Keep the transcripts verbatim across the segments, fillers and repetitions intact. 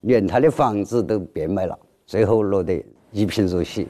连他的房子都变卖了，最后落得一贫如洗。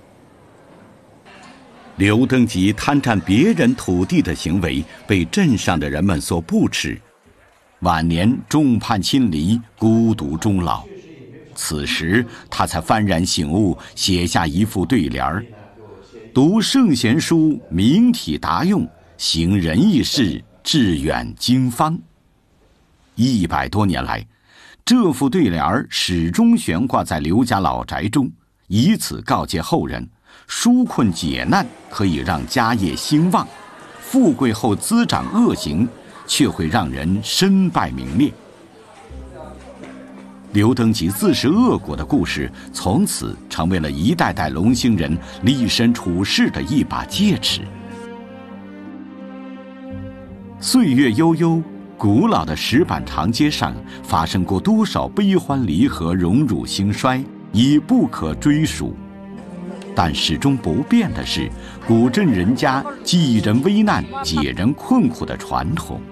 刘登基贪占别人土地的行为被镇上的人们所不齿，晚年众叛亲离，孤独终老。此时他才幡然醒悟，写下一副对联儿：读圣贤书，明体达用，行仁义事，致远经方。一百多年来，这副对联儿始终悬挂在刘家老宅中，以此告诫后人：纾困解难可以让家业兴旺，富贵后滋长恶行，却会让人身败名裂。刘登基自食恶果的故事，从此成为了一代代龙兴人立身处世的一把戒尺。岁月悠悠，古老的石板长街上发生过多少悲欢离合、荣辱兴衰，已不可追数。但始终不变的是古镇人家济人危难、解人困苦的传统。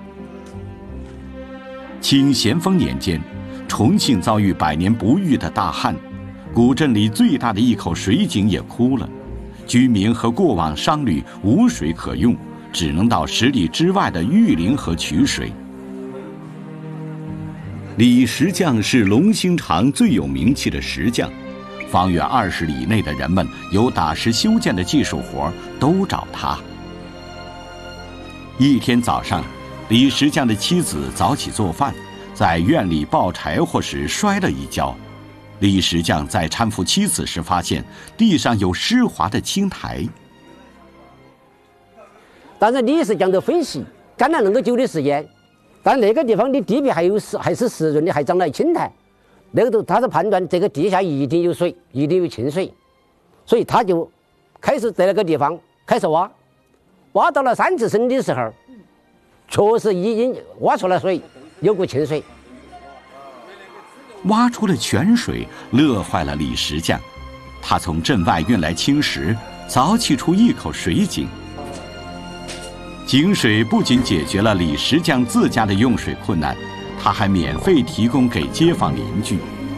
清咸丰年间，重庆遭遇百年不遇的大旱，古镇里最大的一口水井也枯了，居民和过往商旅无水可用，只能到十里之外的玉林河取水。李石匠是龙兴长最有名气的石匠，方圆二十里内的人们有打石修建的技术活都找他。一天早上，李石匠的妻子早起做饭，在院里抱柴火时摔了一跤。李石匠在搀扶妻子时发现地上有湿滑的青苔。 但是李石匠的分析干了那么久的时间，但那个地方的地皮还有湿，还是湿润的，还长了青苔。那个都他是判断这个地下一定有水，一定有清水，所以他就开始在那个地方开始挖，挖到了三次深的时候，确实已经挖出了水，有股清水。 挖出了泉水，乐坏了李石匠。他从镇外运来青石，凿砌出一口水井。井水不仅解决了李石匠自家的用水困难，他还免费提供给街坊邻居。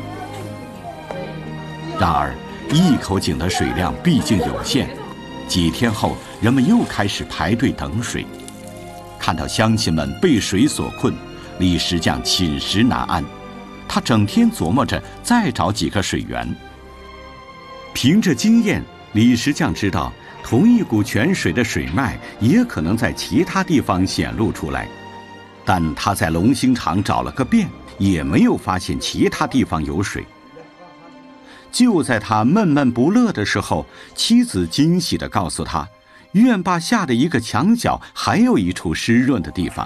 然而，一口井的水量毕竟有限，几天后，人们又开始排队等水。看到乡亲们被水所困，李石匠寝食难安。他整天琢磨着再找几个水源。凭着经验，李石匠知道，同一股泉水的水脉也可能在其他地方显露出来。但他在龙兴长找了个遍，也没有发现其他地方有水。就在他闷闷不乐的时候，妻子惊喜地告诉他，院坝下的一个墙角还有一处湿润的地方。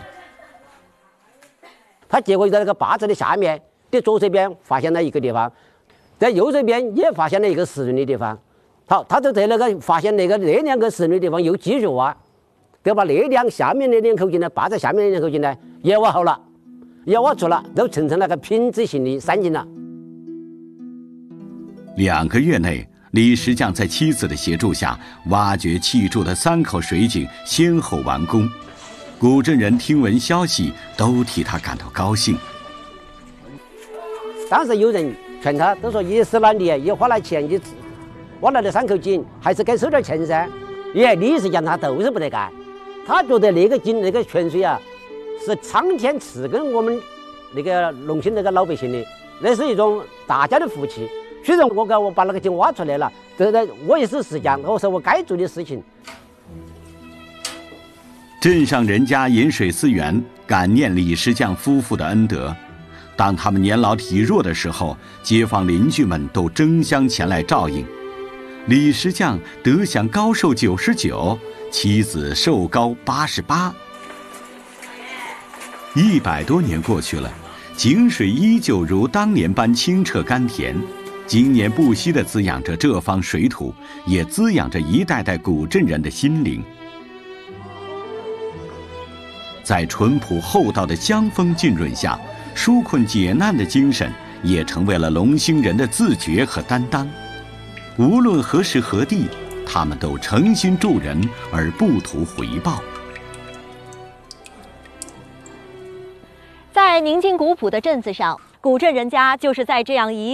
他结果在那个坝子的下面的左手边发现了一个地方，在右手边也发现了一个湿润的地方。好，他就在那个发现那个那两个湿润的地方又继续挖，就把那两下面那两口井呢，坝在下面那两口井呢也挖好了，也挖出了，都形成了个品质型的三井了。 两个月内，李石匠在妻子的协助下，挖掘砌筑的三口水井先后完工。古镇人听闻消息，都替他感到高兴。 当时有人劝他，都说一时难离，也花了钱，你挖了那三口井，还是该收点钱噻。耶，李石匠他都是不得干，他觉得那个井那个泉水啊，是苍天赐给我们那个龙兴那个老百姓的，那是一种大家的福气。虽然我我把那个井挖出来了，这个我也是石匠，我说我该做的事情。 镇上人家饮水思源，感念李石匠夫妇的恩德。当他们年老体弱的时候，街坊邻居们都争相前来照应。李石匠得享高寿九十九，妻子寿高八十八。一百多年过去了，井水依旧如当年般清澈甘甜，经年不息地滋养着这方水土，也滋养着一代代古镇人的心灵。在淳朴厚道的江风浸润下，纾困解难的精神也成为了龙兴人的自觉和担当。无论何时何地，他们都诚心助人而不图回报。 在宁静古朴的镇子上， 古镇人家就是在这样一